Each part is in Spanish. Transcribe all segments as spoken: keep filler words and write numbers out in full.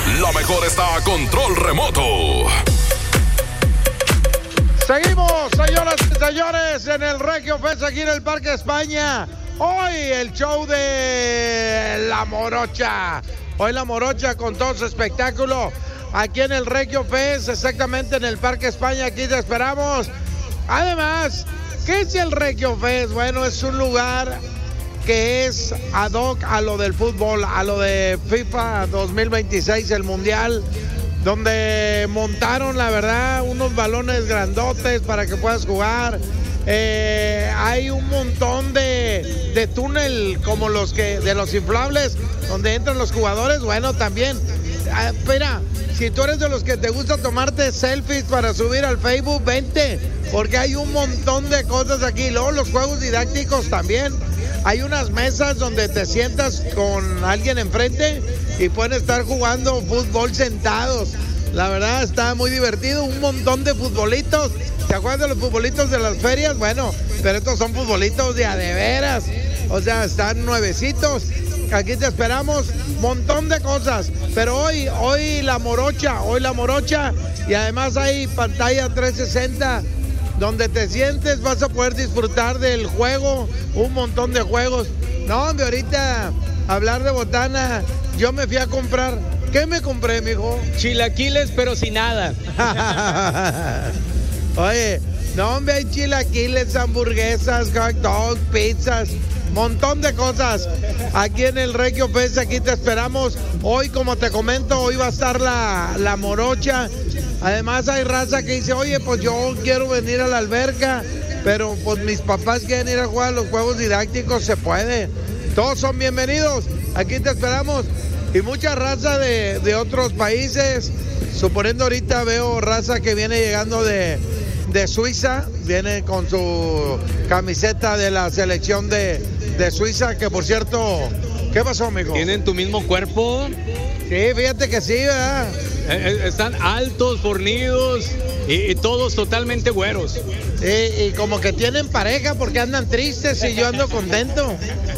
La mejor está a control remoto. Seguimos, señoras y señores, en el Regio Fest aquí en el Parque España. Hoy el show de La Morocha. Hoy La Morocha con todo su espectáculo aquí en el Regio Fest, exactamente en el Parque España. Aquí te esperamos. Además, ¿qué es el Regio Fest? Bueno, es un lugar que es ad hoc a lo del fútbol, a lo de FIFA dos mil veintiséis, el Mundial, donde montaron, la verdad, unos balones grandotes para que puedas jugar. Eh, hay un montón de, de túnel como los que de los inflables donde entran los jugadores. Bueno, también, ah, espera, si tú eres de los que te gusta tomarte selfies para subir al Facebook, vente, porque hay un montón de cosas aquí. Luego los juegos didácticos también. Hay unas mesas donde te sientas con alguien enfrente y pueden estar jugando fútbol sentados. La verdad está muy divertido, un montón de futbolitos. ¿Te acuerdas de los futbolitos de las ferias? Bueno, pero estos son futbolitos de a de veras. O sea, están nuevecitos. Aquí te esperamos, montón de cosas. Pero hoy, hoy la morocha, hoy la morocha. Y además hay pantalla trescientos sesenta donde te sientes, vas a poder disfrutar del juego, un montón de juegos. No, hombre, ahorita hablar de botana, yo me fui a comprar. ¿Qué me compré, mijo? Chilaquiles, pero sin nada. Oye, no, hombre, hay chilaquiles, hamburguesas, hot dogs, pizzas, montón de cosas. Aquí en el Regio Fest, aquí te esperamos. Hoy, como te comento, hoy va a estar la, la morocha. Además hay raza que dice, oye, pues yo quiero venir a la alberca, pero pues mis papás quieren ir a jugar a los juegos didácticos, se puede. Todos son bienvenidos, aquí te esperamos. Y mucha raza de, de otros países, suponiendo ahorita veo raza que viene llegando de, de Suiza, viene con su camiseta de la selección de, de Suiza, que por cierto, ¿qué pasó, amigo? ¿Tienen tu mismo cuerpo? Sí, fíjate que sí, ¿verdad? Eh, están altos, fornidos y, y todos totalmente güeros. Sí, y como que tienen pareja porque andan tristes y yo ando contento.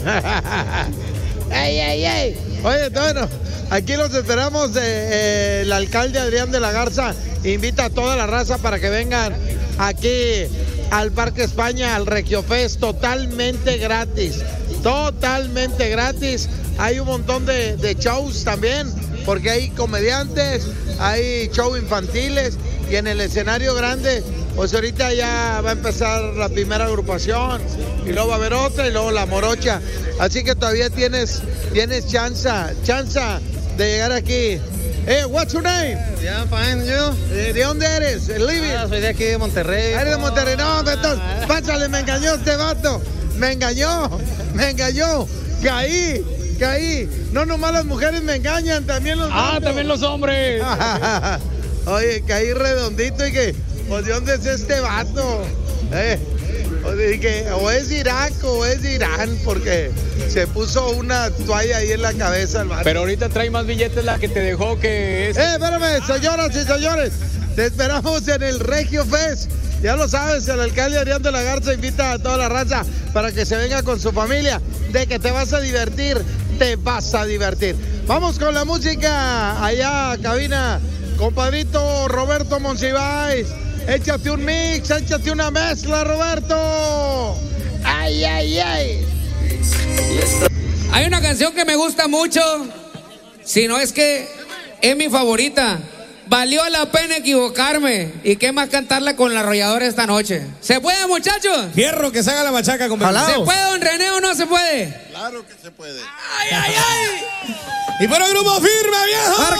¡Ey, ey, ey! Oye, bueno, aquí los esperamos. Eh, el alcalde Adrián de la Garza invita a toda la raza para que vengan aquí al Parque España, al Regio Fest, totalmente gratis. Totalmente gratis. Hay un montón de, de shows también, porque hay comediantes, hay shows infantiles y en el escenario grande, pues ahorita ya va a empezar la primera agrupación y luego va a haber otra y luego la morocha. Así que todavía tienes, tienes chance, chance de llegar aquí. Hey, what's your name? Yeah, fine, you? ¿De, de dónde eres? Living. Ah, soy de aquí de Monterrey. ¿Eres de Monterrey? No, entonces, pásale, me engañó este vato. Me engañó, me engañó. Caí, caí. No nomás las mujeres me engañan, también los Ah, vatos. también los hombres. Oye, caí redondito y que, pues, ¿de dónde es este vato? Eh, o, de que, o es Irak o es Irán, porque se puso una toalla ahí en la cabeza el vato. Pero ahorita trae más billetes la que te dejó que es. Eh, espérame, señoras y señores, te esperamos en el Regio Fest. Ya lo sabes, el alcalde Adrián de la Garza invita a toda la raza para que se venga con su familia. De que te vas a divertir, te vas a divertir. Vamos con la música allá, cabina. Compadrito Roberto Monsiváis, échate un mix, échate una mezcla, Roberto. Ay, ay, ay. Hay una canción que me gusta mucho, si no es que es mi favorita. Valió la pena equivocarme. ¿Y qué más cantarla con la arrolladora esta noche? ¿Se puede, muchachos? Fierro, que se haga la machaca, compadre. ¿Se puede, don René, o no se puede? Claro que se puede. ¡Ay, ay, ay! Y por el grupo firme, viejo.